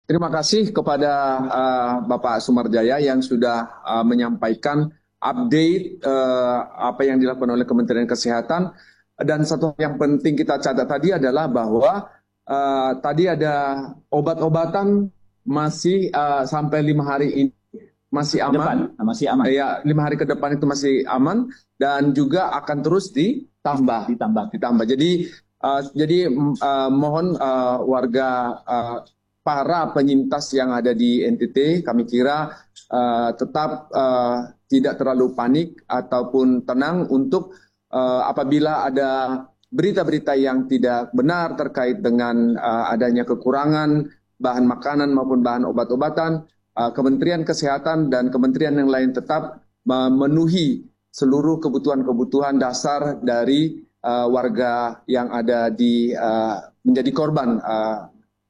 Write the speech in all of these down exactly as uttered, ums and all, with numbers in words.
Terima kasih kepada uh, Bapak Sumarjaya yang sudah uh, menyampaikan update uh, apa yang dilakukan oleh Kementerian Kesehatan. Dan satu yang penting kita catat tadi adalah bahwa uh, tadi ada obat-obatan masih uh, sampai lima hari ini masih aman. Depan, masih aman. Ya, lima hari ke depan itu masih aman dan juga akan terus ditambah. Ditambah. Ditambah. Jadi, uh, jadi uh, mohon uh, warga. Uh, para penyintas yang ada di N T T, kami kira uh, tetap uh, tidak terlalu panik ataupun tenang untuk uh, apabila ada berita-berita yang tidak benar terkait dengan uh, adanya kekurangan bahan makanan maupun bahan obat-obatan, uh, Kementerian Kesehatan dan kementerian yang lain tetap memenuhi seluruh kebutuhan-kebutuhan dasar dari uh, warga yang ada di uh, menjadi korban uh,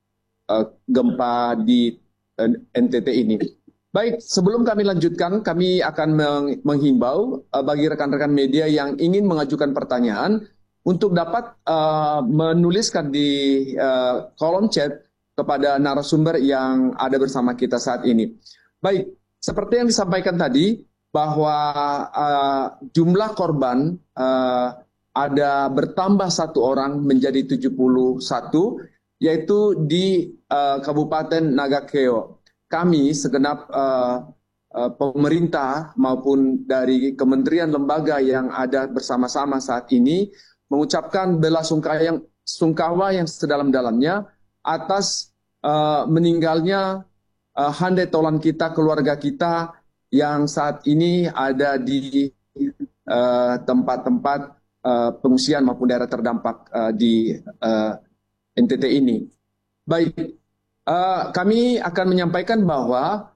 gempa di N T T ini. Baik, sebelum kami lanjutkan, kami akan menghimbau bagi rekan-rekan media yang ingin mengajukan pertanyaan untuk dapat uh, menuliskan di uh, kolom chat kepada narasumber yang ada bersama kita saat ini. Baik, seperti yang disampaikan tadi bahwa uh, jumlah korban uh, ada bertambah satu orang menjadi tujuh puluh satu, yaitu di uh, Kabupaten Nagakeo. Kami segenap uh, uh, pemerintah maupun dari kementerian lembaga yang ada bersama-sama saat ini mengucapkan bela sungkawa yang, sungkawa yang sedalam-dalamnya atas uh, meninggalnya uh, handai tolan kita, keluarga kita yang saat ini ada di tempat-tempat uh, uh, pengungsian maupun daerah terdampak uh, di uh, N T T ini. Baik, uh, kami akan menyampaikan bahwa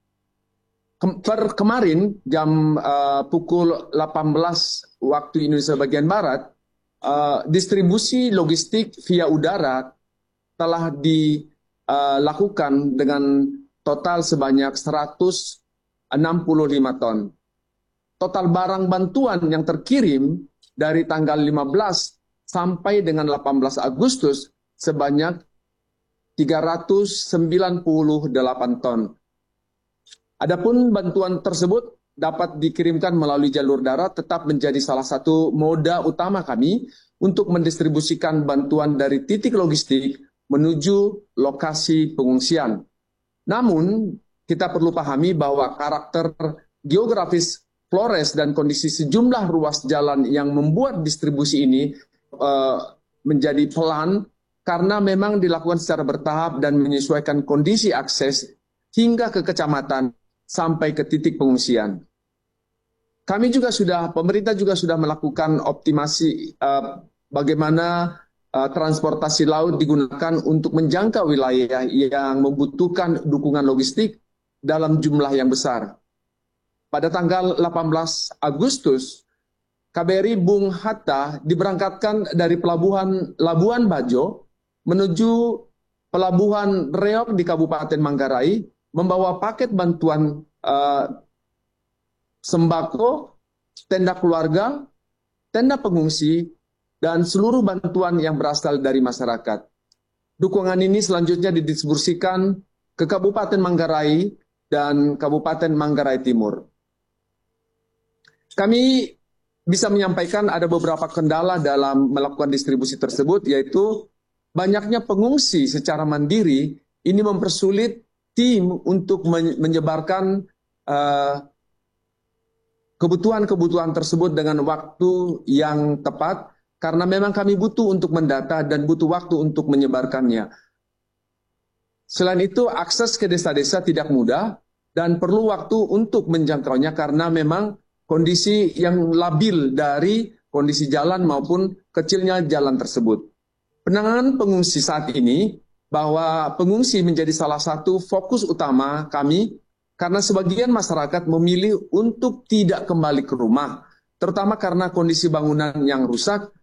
ke per kemarin jam uh, pukul delapan belas waktu Indonesia bagian Barat, uh, distribusi logistik via udara telah dilakukan uh, dengan total sebanyak seratus enam puluh lima ton. Total barang bantuan yang terkirim dari tanggal lima belas sampai dengan delapan belas Agustus sebanyak tiga ratus sembilan puluh delapan ton. Adapun bantuan tersebut dapat dikirimkan melalui jalur darat tetap menjadi salah satu moda utama kami untuk mendistribusikan bantuan dari titik logistik menuju lokasi pengungsian. Namun, kita perlu pahami bahwa karakter geografis Flores dan kondisi sejumlah ruas jalan yang membuat distribusi ini uh, menjadi pelan karena memang dilakukan secara bertahap dan menyesuaikan kondisi akses hingga ke kecamatan sampai ke titik pengungsian. Kami juga sudah, pemerintah juga sudah melakukan optimasi uh, bagaimana uh, transportasi laut digunakan untuk menjangkau wilayah yang membutuhkan dukungan logistik dalam jumlah yang besar. Pada tanggal delapan belas Agustus, K B R I Bung Hatta diberangkatkan dari pelabuhan Labuan Bajo menuju pelabuhan Reok di Kabupaten Manggarai, membawa paket bantuan uh, sembako, tenda keluarga, tenda pengungsi, dan seluruh bantuan yang berasal dari masyarakat. Dukungan ini selanjutnya didistribusikan ke Kabupaten Manggarai dan Kabupaten Manggarai Timur. Kami bisa menyampaikan ada beberapa kendala dalam melakukan distribusi tersebut, yaitu banyaknya pengungsi secara mandiri ini mempersulit tim untuk menyebarkan kebutuhan-kebutuhan uh, tersebut dengan waktu yang tepat, karena memang kami butuh untuk mendata dan butuh waktu untuk menyebarkannya. Selain itu, akses ke desa-desa tidak mudah dan perlu waktu untuk menjangkaunya karena memang kondisi yang labil dari kondisi jalan maupun kecilnya jalan tersebut. Penanganan pengungsi saat ini, bahwa pengungsi menjadi salah satu fokus utama kami karena sebagian masyarakat memilih untuk tidak kembali ke rumah, terutama karena kondisi bangunan yang rusak